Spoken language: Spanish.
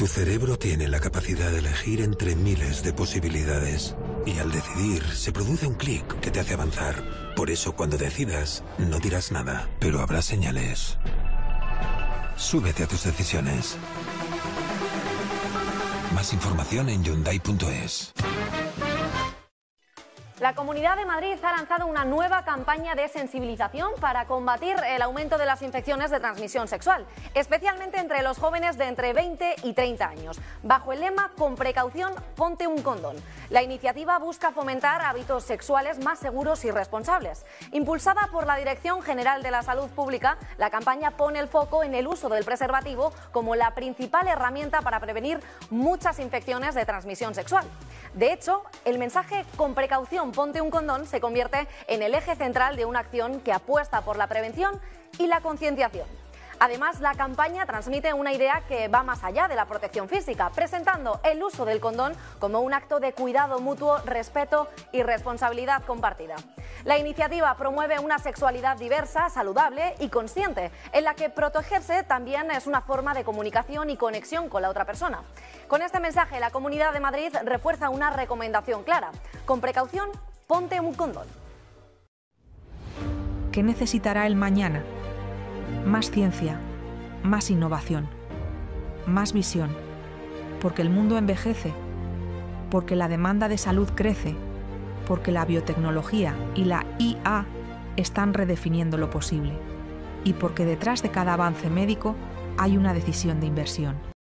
Tu cerebro tiene la capacidad de elegir entre miles de posibilidades. Y al decidir, se produce un clic que te hace avanzar. Por eso, cuando decidas, no dirás nada, pero habrá señales. Súbete a tus decisiones. Más información en Hyundai.es. La Comunidad de Madrid ha lanzado una nueva campaña de sensibilización para combatir el aumento de las infecciones de transmisión sexual, especialmente entre los jóvenes de entre 20 y 30 años, bajo el lema "Con precaución, ponte un condón". La iniciativa busca fomentar hábitos sexuales más seguros y responsables. Impulsada por la Dirección General de la Salud Pública, la campaña pone el foco en el uso del preservativo como la principal herramienta para prevenir muchas infecciones de transmisión sexual. De hecho, el mensaje "Con precaución, ponte un condón" se convierte en el eje central de una acción que apuesta por la prevención y la concienciación. Además, la campaña transmite una idea que va más allá de la protección física, presentando el uso del condón como un acto de cuidado mutuo, respeto y responsabilidad compartida. La iniciativa promueve una sexualidad diversa, saludable y consciente, en la que protegerse también es una forma de comunicación y conexión con la otra persona. Con este mensaje, la Comunidad de Madrid refuerza una recomendación clara: con precaución, ponte un condón. ¿Qué necesitará el mañana? Más ciencia, más innovación, más visión, porque el mundo envejece, porque la demanda de salud crece, porque la biotecnología y la IA están redefiniendo lo posible, y porque detrás de cada avance médico hay una decisión de inversión.